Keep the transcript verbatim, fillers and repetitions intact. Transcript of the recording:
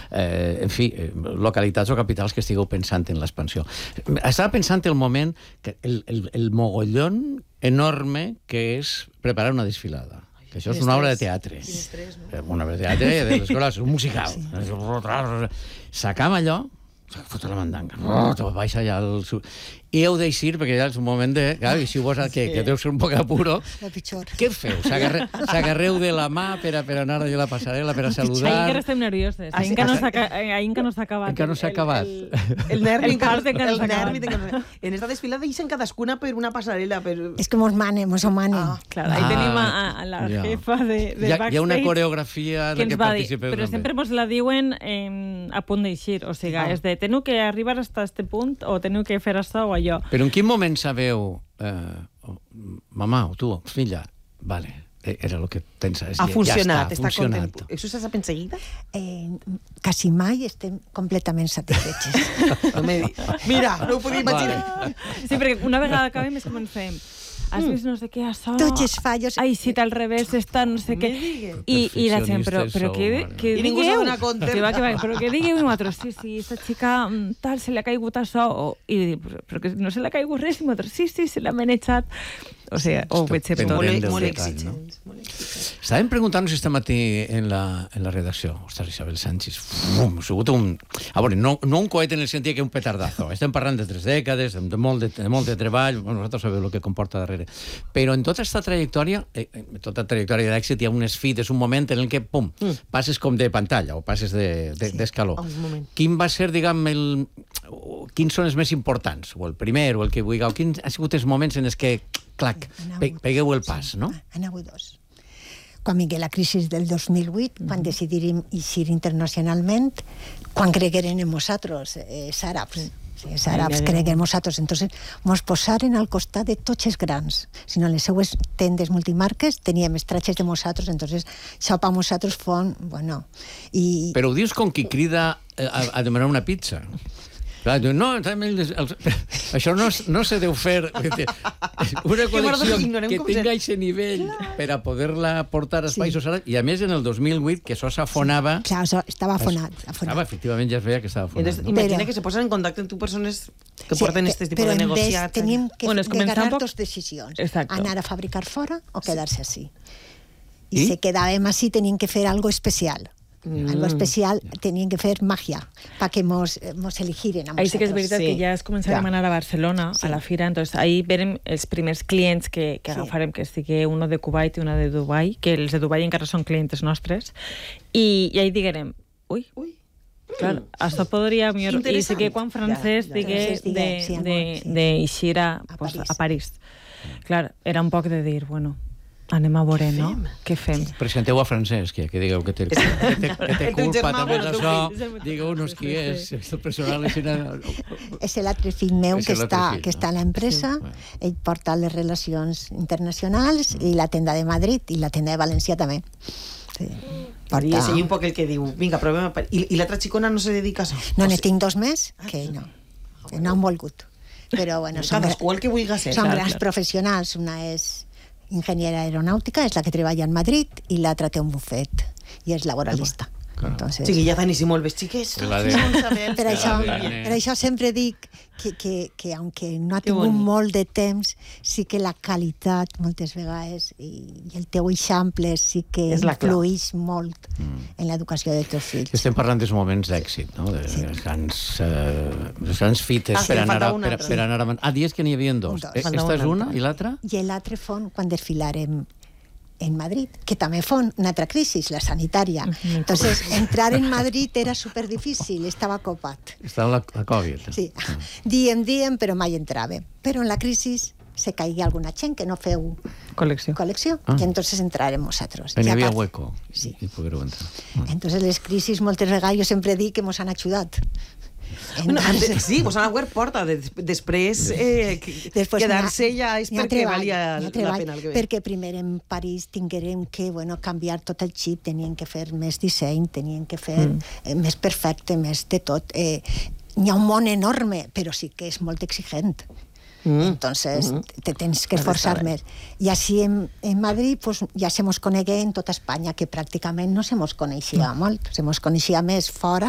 eh, en fi, localitats o capitals que estigueu pensant en l'expansió. Estava pensant el moment, que el, el, el mogollón enorme que és preparar una desfilada. Que això és una obra de teatre. Una obra de teatre de l'escola, és un musical. Sacam allò, fotre la mandanga, baixa allà el... I heu d'eixir, perquè ja és un moment de... Clar, si vos que, que deu ser un poc apuro... Què feu? S'agarreu de la mà per a anar a la passarel·la, per a saludar... Ahir que estem nervioses. Ahir que no s'ha acabat. Encara no s'ha acabat. El nervi encara no s'ha acabat. En esta desfilada eixen cadascuna per una passarel·la. És que mos manen, mos ho manen. Clar, ahí tenim a la jefa de backstage... Hi ha una coreografia en la que participeu també. Però sempre mos la diuen a punt d'eixir. O sigui, és de teniu que arribar hasta este punt o teniu que fer això o allò. Però en quin moment sabeu, eh, mamà o tu, filla, vale, era el que tens a dir. Ha funcionat, ja està, ha funcionat. Això se sap en seguida? Eh, quasi mai estem completament satisfetges. No me Mira, no ho podia imaginar. Sí, perquè una vegada acabem és com ens fem. Has vist no sé què, això... Tots els fallos... Ai, sí, al revés, està no sé què... I la gent, però què digueu? Però què digueu nosaltres? Sí, sí, aquesta xica tal, se li ha caigut això... I però que no se li ha caigut res, i nosaltres, sí, sí, se l'ha manejat... O sigui, ho veig tot. Molt exigents. Estàvem preguntant-nos este matí en la redacció. Ostres, Isabel Sánchez, ha sigut un... A veure, no un coet en el sentit que un petardazo. Estem parlant de tres dècades, de molt de treball, vosaltres sabeu el que comporta darrere. Però en tota aquesta trajectòria, en tota trajectòria d'èxit, hi ha un esfit, és un moment en el que, pum, passes com de pantalla o passes d'escaló. Quin va ser, diguem, el... Quins són els més importants? O el primer, o el que vulgueu? Quins han sigut els moments en els que, clac, pegueu el pas, no? Han hagut dos. Quan vingué la crisi del dos mil vuit, quan decidirim eixir internacionalment, quan cregueren en nosaltres, els àrabs, els àrabs cregueren en nosaltres, entonces mos posaren al costat de tots els grans. Si no, les seues tendes multimarques teníem els tratges de nosaltres, entonces això per nosaltres fon, bueno... Però ho dius com qui crida a demanar una pizza. Clar, no, això no se deu fer una col·lecció que tinga aquest nivell per a poder-la portar als països àrabs, i a més en el dos mil vuit que això s'afonava... Clar, això estava afonat. Estava, efectivament, ja es veia que estava afonat. Imagina que se posen en contacte amb tu persones que porten aquest tipus de negociats. Però en vez tenim que agarrar dos decisions. Anar a fabricar fora o quedar-se així. I si quedàvem així tenim que fer algo especial. Mm. Algo especial, tenien que fer màgia perquè mos, mos eligiren a nosaltres. Ahí sí que és veritat sí. que ja es començarem a anar a Barcelona, sí. a la fira, entonces ahí verem els primers clients que, que sí. agafarem, que sigui uno de Kuwait i una de Dubai, que els de Dubai encara són clients nostres, i, i ahí diguem, ui, ui, clar, mm. això podria millor... I sí que quan francès ja, ja. digue d'eixir a, a, pues, a París. Clar, era un poc de dir, bueno... Anem a veure, no? Què fem? Presenteu a Francesc, que digueu que té culpa també d'això. Digueu-nos qui és. El personal és l'altre fill meu que està a l'empresa. Ell porta les relacions internacionals i la tenda de Madrid i la tenda de València també. I és un poc el que diu, vinga, provem... I l'altra xicona no se dedica a això? No, ne tinc dos més que no. No han volgut. Però, bueno, són grans professionals. Una és... ingeniera aeronàutica, és la que treballa en Madrid, i l'altra té un bufet, i és laboralista. Claro. Entonces... Sí, que ja tenim molt bé, xiques. Per això, per això sempre dic que, que, que aunque no ha tingut molt de temps, sí que la qualitat moltes vegades i, i el teu eixample sí que influïx molt mm. en l'educació de teus fills. Estem parlant dels moments d'èxit, no? De sí. les, grans, uh, les grans fites ah, per, anar a, per, per anar a... Ah, dies que n'hi havia dos. dos. Esta és una i l'altra? I l'altre fon quan desfilarem en Madrid, que també fon una altra crisi, la sanitària. Entonces, entrar en Madrid era super difícil, estava copat. Estava la, la Covid. Sí. Diem, diem, però mai entrava. Però en la crisi se caigui alguna gent que no feu col·lecció, col·lecció ah. i entonces entrarem nosaltres. N'hi havia hueco sí. i poder-ho entrar. Ah. Entonces les crisis moltes vegades jo sempre dic que ens han ajudat. Bueno, sí, vos han obert porta. Després, eh, quedar-se ja és perquè valia la pena el que ve. Perquè primer en París tinguérem que bueno, canviar tot el xip, tenien que fer més disseny, tenien que fer mm. eh, més perfecte, més de tot. Eh, hi ha un món enorme, però sí que és molt exigent. Mm. Entonces, mm-hmm. te tens que esforçar més. I així en, en Madrid pues, ja se mos conegué en tota Espanya, que pràcticament no se mos coneixia mm. molt, se mos coneixia més fora.